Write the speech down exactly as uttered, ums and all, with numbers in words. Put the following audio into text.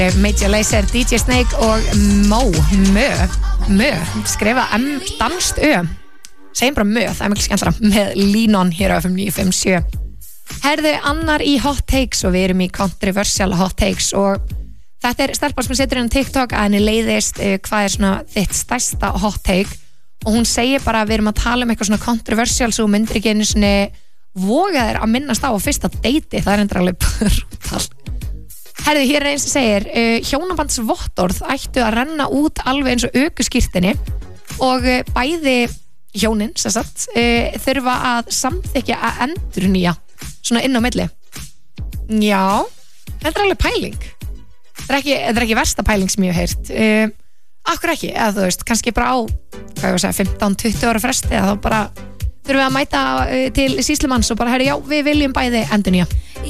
Major Lazer, D J Snake og Mó Mö, Mö skrifa M danst Ö segjum bara Mö, það er mikil skemmtara með Línon hér á F M níu fimm sjö. Herðu annar í Hot Takes og við erum í Controversial Hot Takes og þetta er stelpa sem setur inn á TikTok að henni leiðist uh, hvað er svona þitt stærsta Hot Take og hún segir bara að við erum að tala um eitthvað svona controversial svo myndir ekki einu svona voga þér að minnast á á fyrsta deiti, það er endur alveg brútal. Herðu, hér er eins sem segir uh, hjónabandsvottorð ættu að renna út alveg eins og ökuskírteini og uh, bæði hjónin sem sagt, uh, þurfa að samþykja að endurnýja svona inn á milli. Já, þetta er alveg pæling. Þetta er ekki, þetta er ekki versta pæling sem ég hef heyrt. Uh, akkur ekki, eða þú veist, kannski bara á hvað ég var að segja, fimmtán til tuttugu ára fresti eða þá bara þurfum við að mæta uh, til sýslumanns og bara, herri, já, við viljum bæði endurnýja.